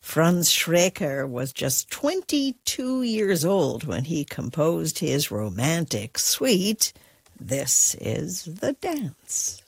Franz Schreker was just 22 years old when he composed his romantic suite, This Is the Dance.